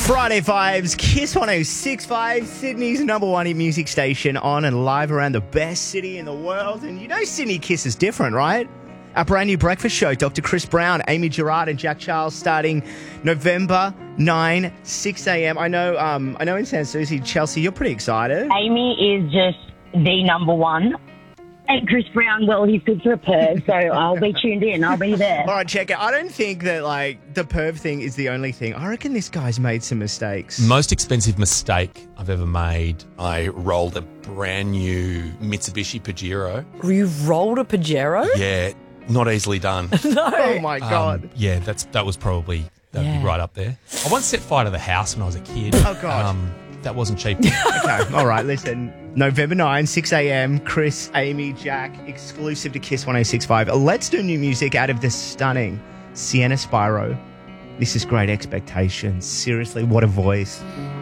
Friday Vibes, Kiss 106.5, Sydney's number one hit music station, on and live around the best city in the world. And you know Sydney Kiss is different, right? Our brand new breakfast show, Dr. Chris Brown, Amy Gerard and Jack Charles, starting November 9, 6 a.m. I know in San Souci, Chelsea, you're pretty excited. Amy is just the number one. And Chris Brown, well, he's good for a perv, so I'll be tuned in. I'll be there. All right, check it. I don't think that, the perv thing is the only thing. I reckon this guy's made some mistakes. Most expensive mistake I've ever made. I rolled a brand new Mitsubishi Pajero. You rolled a Pajero? Yeah, not easily done. No. Oh, my God. Yeah, that was probably that'd be right up there. I once set fire to the house when I was a kid. Oh, God. That wasn't cheap. Okay, all right, listen. November 9, 6 a.m, Chris, Amy, Jack, exclusive to Kiss 106.5. Let's do new music out of the stunning Sienna Spiro. This is Great Expectations. Seriously, what a voice.